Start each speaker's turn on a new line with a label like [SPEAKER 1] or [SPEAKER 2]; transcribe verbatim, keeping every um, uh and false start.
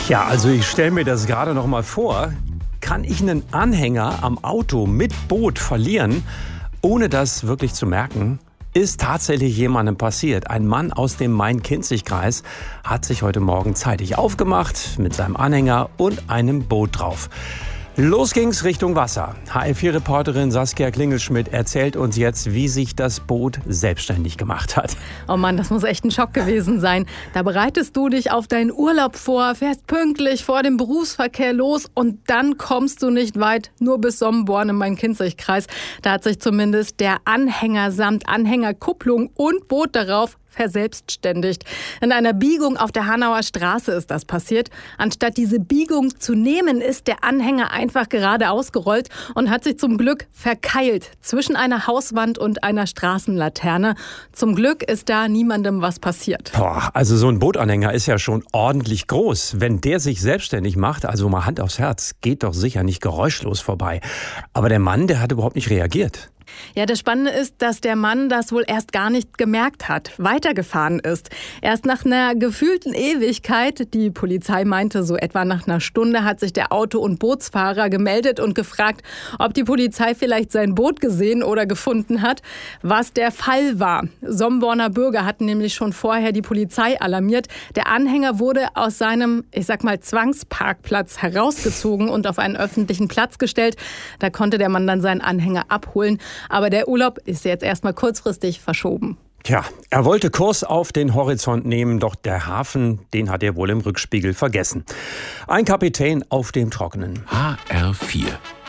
[SPEAKER 1] Ja, also ich stelle mir das gerade noch mal vor. Kann ich einen Anhänger am Auto mit Boot verlieren, ohne das wirklich zu merken? Ist tatsächlich jemandem passiert. Ein Mann aus dem Main-Kinzig-Kreis hat sich heute Morgen zeitig aufgemacht mit seinem Anhänger und einem Boot drauf. Los ging's Richtung Wasser. H L vier Reporterin Saskia Klingelschmidt erzählt uns jetzt, wie sich das Boot selbstständig gemacht hat.
[SPEAKER 2] Oh Mann, das muss echt ein Schock gewesen sein. Da bereitest du dich auf deinen Urlaub vor, fährst pünktlich vor dem Berufsverkehr los und dann kommst du nicht weit, nur bis Sommenborn im Main-Kinzig-Kreis. Da hat sich zumindest der Anhänger samt Anhängerkupplung und Boot darauf verselbstständigt. In einer Biegung auf der Hanauer Straße ist das passiert. Anstatt diese Biegung zu nehmen, ist der Anhänger einfach geradeaus gerollt und hat sich zum Glück verkeilt zwischen einer Hauswand und einer Straßenlaterne. Zum Glück ist da niemandem was passiert.
[SPEAKER 1] Boah, also so ein Bootanhänger ist ja schon ordentlich groß. Wenn der sich selbstständig macht, also mal Hand aufs Herz, geht doch sicher nicht geräuschlos vorbei. Aber der Mann, der hat überhaupt nicht reagiert.
[SPEAKER 2] Ja, das Spannende ist, dass der Mann das wohl erst gar nicht gemerkt hat, weitergefahren ist. Erst nach einer gefühlten Ewigkeit, die Polizei meinte, so etwa nach einer Stunde, hat sich der Auto- und Bootsfahrer gemeldet und gefragt, ob die Polizei vielleicht sein Boot gesehen oder gefunden hat, was der Fall war. Sommenborner Bürger hatten nämlich schon vorher die Polizei alarmiert. Der Anhänger wurde aus seinem, ich sag mal, Zwangsparkplatz herausgezogen und auf einen öffentlichen Platz gestellt. Da konnte der Mann dann seinen Anhänger abholen. Aber der Urlaub ist jetzt erstmal kurzfristig verschoben.
[SPEAKER 1] Tja, er wollte Kurs auf den Horizont nehmen, doch der Hafen, den hat er wohl im Rückspiegel vergessen. Ein Kapitän auf dem Trockenen.
[SPEAKER 3] H R vier